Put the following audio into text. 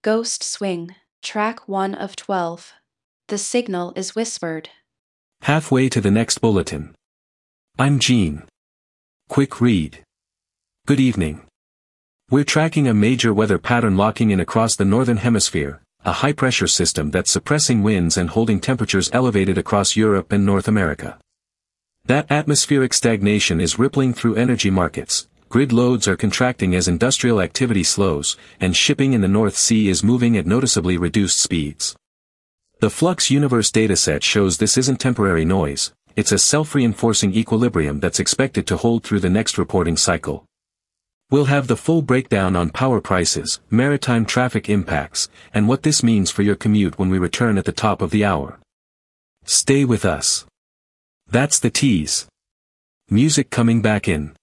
Ghost Swing, track 1 of 12. The signal is whispered. Halfway to the next bulletin. I'm Gene. Quick read. Good evening. We're tracking a major weather pattern locking in across the northern hemisphere, a high-pressure system that's suppressing winds and holding temperatures elevated across Europe and North America. That atmospheric stagnation is rippling through energy markets, grid loads are contracting as industrial activity slows, and shipping in the North Sea is moving at noticeably reduced speeds. The Flux Universe dataset shows this isn't temporary noise, it's a self-reinforcing equilibrium that's expected to hold through the next reporting cycle. We'll have the full breakdown on power prices, maritime traffic impacts, and what this means for your commute when we return at the top of the hour. Stay with us. That's the tease. Music coming back in.